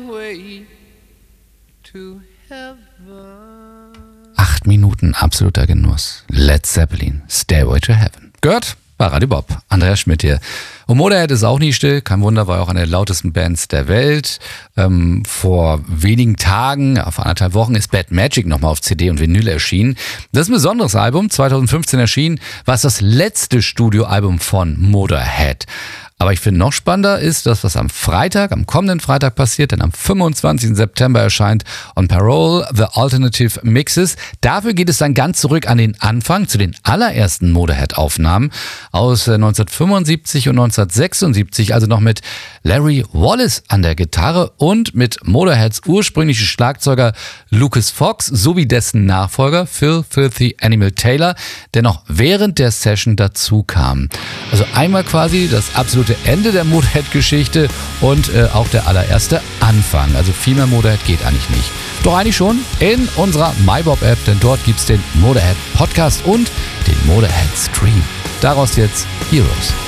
way to heaven. 8 Minuten absoluter Genuss. Led Zeppelin, Stairway to Heaven. Gehört? War Radio Bob. Andreas Schmidt hier. Und Motorhead ist auch nie still. Kein Wunder, war auch eine der lautesten Bands der Welt. Vor wenigen Tagen, vor 1,5 Wochen, ist Bad Magic nochmal auf CD und Vinyl erschienen. Das ist ein besonderes Album, 2015 erschienen, war es das letzte Studioalbum von Motorhead. Aber ich finde, noch spannender ist das, was am kommenden Freitag passiert, denn am 25. September erscheint On Parole The Alternative Mixes. Dafür geht es dann ganz zurück an den Anfang, zu den allerersten Motorhead-Aufnahmen aus 1975 und 1976, also noch mit Larry Wallace an der Gitarre und mit Motorheads ursprünglichen Schlagzeuger Lucas Fox sowie dessen Nachfolger Phil Filthy Animal Taylor, der noch während der Session dazu kam. Also einmal quasi das absolute Ende der Motorhead-Geschichte und auch der allererste Anfang. Also viel mehr Motorhead geht eigentlich nicht. Doch eigentlich schon in unserer MyBob-App, denn dort gibt es den Motorhead-Podcast und den Motorhead-Stream. Daraus jetzt Heroes.